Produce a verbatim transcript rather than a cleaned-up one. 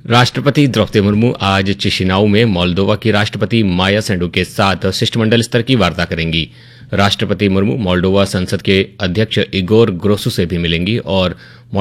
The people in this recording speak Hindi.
राष्ट्रपति द्रौपदी मुर्मू आज चिशिनाउ में मोल्दोवा की राष्ट्रपति माया सेंडू के साथ शिष्टमंडल स्तर की वार्ता करेंगी। राष्ट्रपति मुर्मू मोल्डोवा संसद के अध्यक्ष इगोर ग्रोसू से भी मिलेंगी और